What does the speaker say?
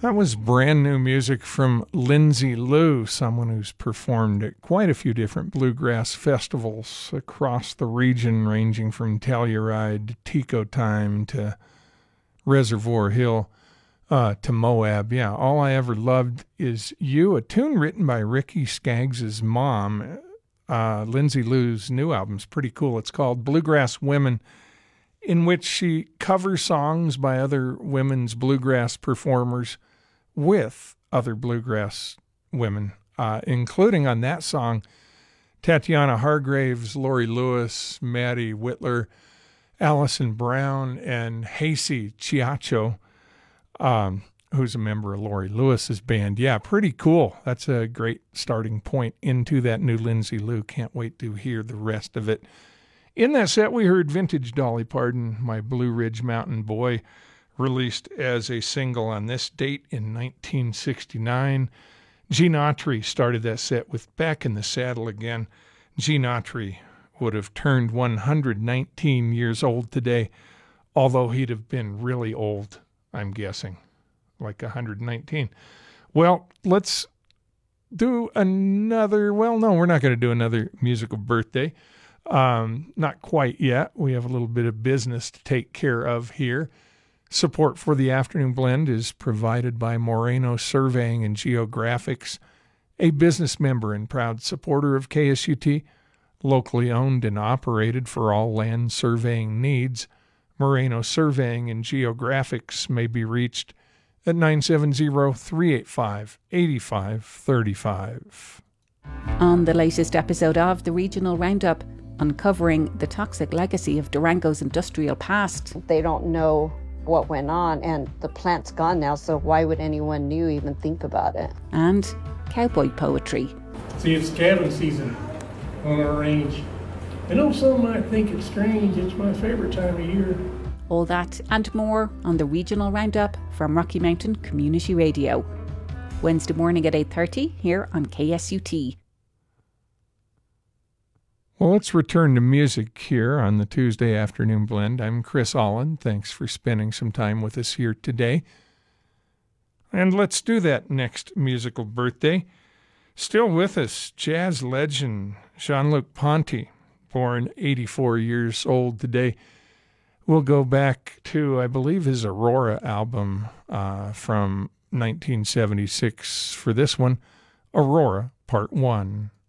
That was brand new music from Lindsay Lou, someone who's performed at quite a few different bluegrass festivals across the region, ranging from Telluride to Tico Time to Reservoir Hill to Moab. Yeah, All I Ever Loved Is You, a tune written by Ricky Skaggs' mom. Lindsay Lou's new album's pretty cool. It's called Bluegrass Women, in which she covers songs by other women's bluegrass performers with other bluegrass women, including on that song Tatiana Hargraves, Lori Lewis, Maddie Whitler, Allison Brown, and Hasey Chiacho, who's a member of Lori Lewis's band. Yeah, pretty cool. That's a great starting point into that new Lindsay Lou. Can't wait to hear the rest of it. In that set, we heard Vintage Dolly Parton, My Blue Ridge Mountain Boy, released as a single on this date in 1969. Gene Autry started that set with Back in the Saddle Again. Gene Autry would have turned 119 years old today, although he'd have been really old, I'm guessing, like 119. Well, let's do another, well, no, we're not going to do another musical birthday. Not quite yet. We have a little bit of business to take care of here. Support for the Afternoon Blend is provided by Moreno Surveying and Geographics, a business member and proud supporter of KSUT, locally owned and operated for all land surveying needs. Moreno Surveying and Geographics may be reached at 970-385-8535. On the latest episode of the Regional Roundup, uncovering the toxic legacy of Durango's industrial past. They don't know what went on, and the plant's gone now, so why would anyone new even think about it? And cowboy poetry. See, it's calving season on our range. I know some might think it's strange. It's my favorite time of year. All that and more on the Regional Roundup from Rocky Mountain Community Radio. Wednesday morning at 8:30 here on KSUT. Well, let's return to music here on the Tuesday Afternoon Blend. I'm Chris Allen. Thanks for spending some time with us here today. And let's do that next musical birthday. Still with us, jazz legend Jean-Luc Ponty, born 84 years old today. We'll go back to, I believe, his Aurora album from 1976 for this one, Aurora Part 1.